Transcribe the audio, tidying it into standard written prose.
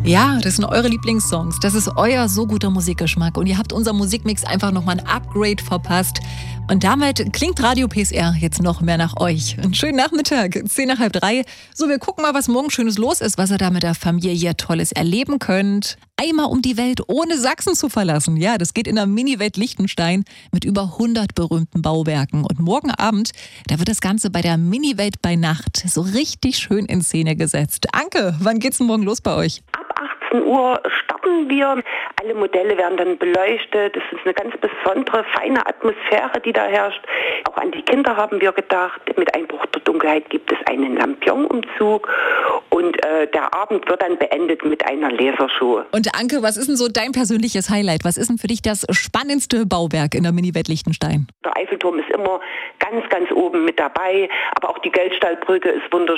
Ja, das sind eure Lieblingssongs. Das ist euer so guter Musikgeschmack. Und ihr habt unser Musikmix einfach nochmal ein Upgrade verpasst. Und damit klingt Radio PSR jetzt noch mehr nach euch. Einen schönen Nachmittag, 10 nach halb 3. So, wir gucken mal, was morgen Schönes los ist, was ihr da mit der Familie Tolles erleben könnt. Einmal um die Welt, ohne Sachsen zu verlassen. Ja, das geht in der Mini-Welt Liechtenstein mit über 100 berühmten Bauwerken. Und morgen Abend, da wird das Ganze bei der Mini-Welt bei Nacht so richtig schön in Szene gesetzt. Anke, wann geht's denn morgen los bei euch? 18 Uhr starten wir. Alle Modelle werden dann beleuchtet. Es ist eine ganz besondere, feine Atmosphäre, die da herrscht. Auch an die Kinder haben wir gedacht. Mit Einbruch der Dunkelheit gibt es einen Lampion-Umzug. Und der Abend wird dann beendet mit einer Lasershow. Und Anke, was ist denn so dein persönliches Highlight? Was ist denn für dich das spannendste Bauwerk in der Mini-Welt Liechtenstein? Der Eiffelturm ist immer ganz, ganz oben mit dabei. Aber auch die Geldstallbrücke ist wunderschön.